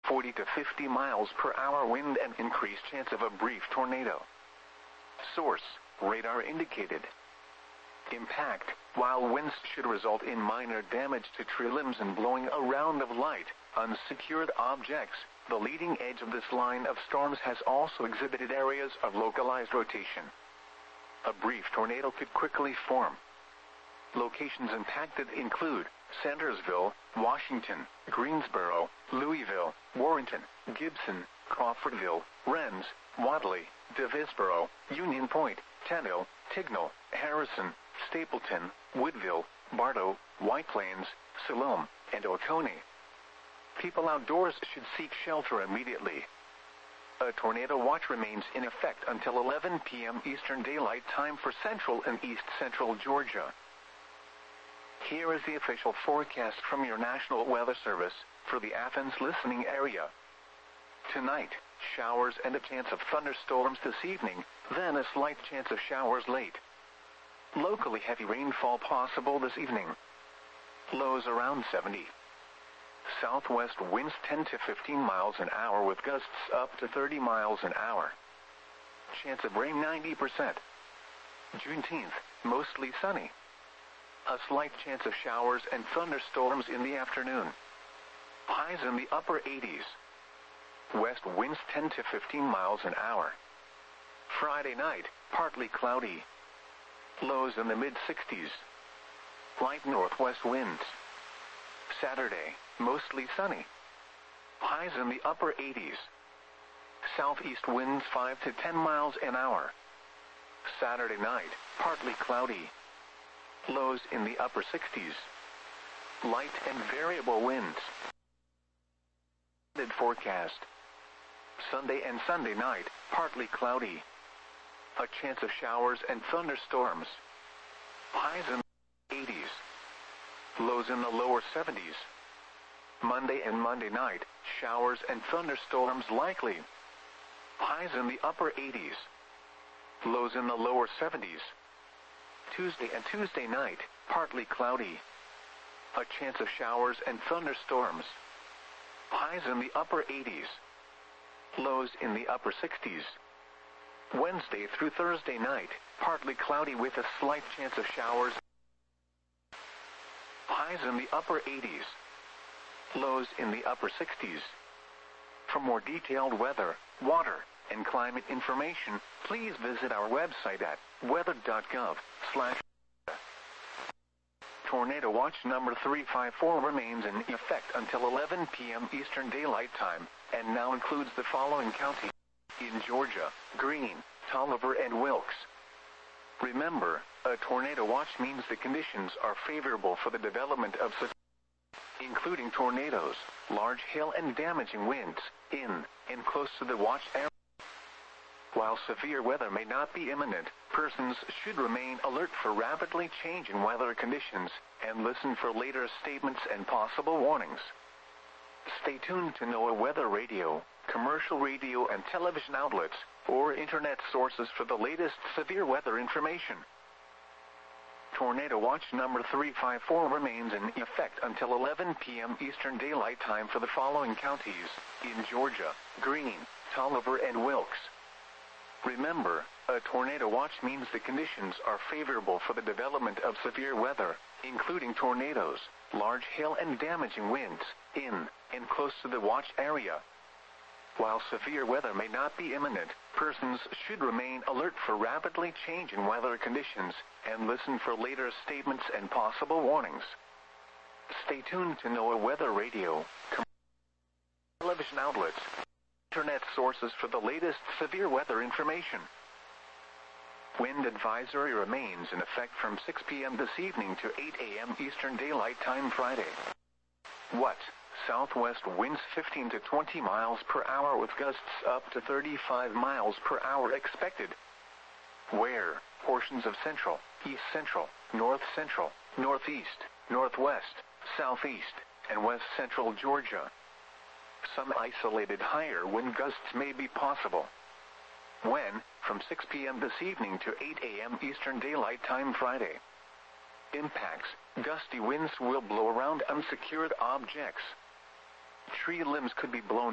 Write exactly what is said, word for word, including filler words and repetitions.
forty to fifty miles per hour wind and increased chance of a brief tornado. Source: radar indicated. Impact: while winds should result in minor damage to tree limbs and blowing around of light, unsecured objects, the leading edge of this line of storms has also exhibited areas of localized rotation. A brief tornado could quickly form. Locations impacted include Sandersville, Washington, Greensboro, Louisville, Warrenton, Gibson, Crawfordville, Rennes, Wadley, Davisboro, Union Point, Tennille, Tignall, Harrison, Stapleton, Woodville, Bartow, White Plains, Siloam, and Oconee. People outdoors should seek shelter immediately. A tornado watch remains in effect until eleven p m Eastern Daylight Time for central and east-central Georgia. Here is the official forecast from your National Weather Service for the Athens listening area. Tonight, showers and a chance of thunderstorms this evening, then a slight chance of showers late. Locally heavy rainfall possible this evening. Lows around seventy. Southwest winds ten to fifteen miles an hour with gusts up to thirty miles an hour. Chance of rain ninety percent. Juneteenth, mostly sunny. A slight chance of showers and thunderstorms in the afternoon. Highs in the upper eighties. West winds ten to fifteen miles an hour. Friday night, partly cloudy. Lows in the mid-sixties. Light northwest winds. Saturday, mostly sunny. Highs in the upper eighties. Southeast winds five to ten miles an hour. Saturday night, partly cloudy. Lows in the upper sixties. Light and variable winds. Forecast. Sunday and Sunday night, partly cloudy. A chance of showers and thunderstorms. Highs in the eighties. Lows in the lower seventies. Monday and Monday night, showers and thunderstorms likely. Highs in the upper eighties. Lows in the lower seventies. Tuesday and Tuesday night, partly cloudy. A chance of showers and thunderstorms. Highs in the upper eighties. Lows in the upper sixties. Wednesday through Thursday night, partly cloudy with a slight chance of showers. Highs in the upper eighties. Lows in the upper sixties. For more detailed weather, water, and climate information, please visit our website at weather dot gov slash. Tornado watch number three five four remains in effect until eleven p m Eastern Daylight Time, and now includes the following counties in Georgia: Greene, Tolliver, and Wilkes. Remember, a tornado watch means the conditions are favorable for the development of such, including tornadoes, large hail and damaging winds, in and close to the watch area. While severe weather may not be imminent, persons should remain alert for rapidly changing weather conditions and listen for later statements and possible warnings. Stay tuned to NOAA Weather Radio, commercial radio and television outlets, or internet sources for the latest severe weather information. Tornado watch number three five four remains in effect until eleven p m Eastern Daylight Time for the following counties in Georgia: Greene, Tolliver, and Wilkes. Remember, a tornado watch means the conditions are favorable for the development of severe weather, including tornadoes, large hail and damaging winds, in and close to the watch area. While severe weather may not be imminent, persons should remain alert for rapidly changing weather conditions and listen for later statements and possible warnings. Stay tuned to NOAA Weather Radio, television outlets, internet sources for the latest severe weather information. Wind advisory remains in effect from six p m this evening to eight a m Eastern Daylight Time Friday. What? Southwest winds fifteen to twenty miles per hour with gusts up to thirty-five miles per hour expected. Where? Portions of central, east central, north central, northeast, northwest, southeast, and west central Georgia. Some isolated higher wind gusts may be possible. When? From six p m this evening to eight a m Eastern Daylight Time Friday. Impacts: gusty winds will blow around unsecured objects. Tree limbs could be blown